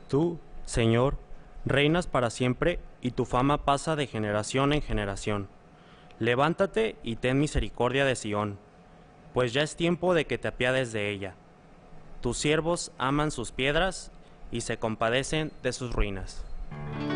Tú, Señor, reinas para siempre y tu fama pasa de generación en generación. Levántate y ten misericordia de Sión, pues ya es tiempo de que te apiades de ella. Tus siervos aman sus piedras y se compadecen de sus ruinas.